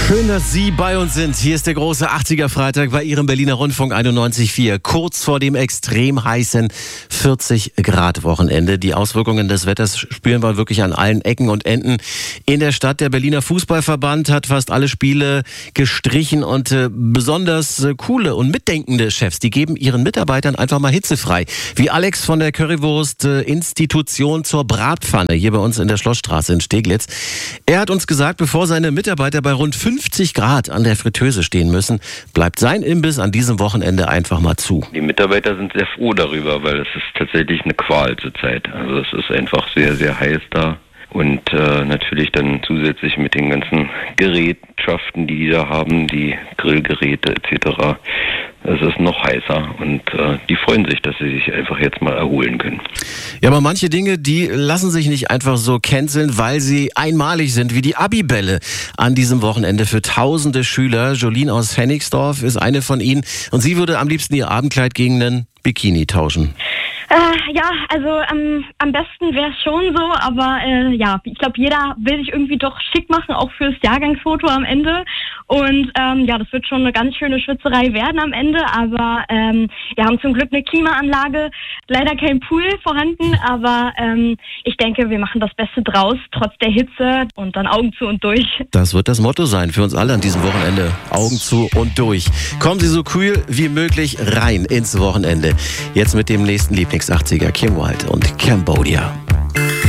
Schön, dass Sie bei uns sind. Hier ist der große 80er Freitag bei Ihrem Berliner Rundfunk 91.4. Kurz vor dem extrem heißen 40-Grad-Wochenende. Die Auswirkungen des Wetters spüren wir wirklich an allen Ecken und Enden in der Stadt. Der Berliner Fußballverband hat fast alle Spiele gestrichen und besonders coole und mitdenkende Chefs, die geben ihren Mitarbeitern einfach mal hitzefrei. Wie Alex von der Currywurst-Institution zur Bratpfanne hier bei uns in der Schlossstraße in Steglitz. Er hat uns gesagt, bevor seine Mitarbeiter bei rund 50 Grad an der Fritteuse stehen müssen, bleibt sein Imbiss an diesem Wochenende einfach mal zu. Die Mitarbeiter sind sehr froh darüber, weil es ist tatsächlich eine Qual zurzeit. Also es ist einfach sehr, sehr heiß da. Und natürlich dann zusätzlich mit den ganzen Gerätschaften, die da haben, die Grillgeräte etc. Es ist noch heißer und die freuen sich, dass sie sich einfach jetzt mal erholen können. Ja, aber manche Dinge, die lassen sich nicht einfach so canceln, weil sie einmalig sind, wie die Abibälle an diesem Wochenende für tausende Schüler. Jolene aus Hennigsdorf ist eine von ihnen und sie würde am liebsten ihr Abendkleid gegen einen Bikini tauschen. Ja, also am besten wäre es schon so, aber ja, ich glaube, jeder will sich irgendwie doch schick machen, auch fürs Jahrgangsfoto am Ende. Und ja, das wird schon eine ganz schöne Schwitzerei werden am Ende, aber wir haben zum Glück eine Klimaanlage, leider kein Pool vorhanden, aber ich denke, wir machen das Beste draus, trotz der Hitze und dann Augen zu und durch. Das wird das Motto sein für uns alle an diesem Wochenende. Augen zu und durch. Kommen Sie so kühl wie möglich rein ins Wochenende. Jetzt mit dem nächsten Lieblings-80er, Kim Wilde und Cambodia.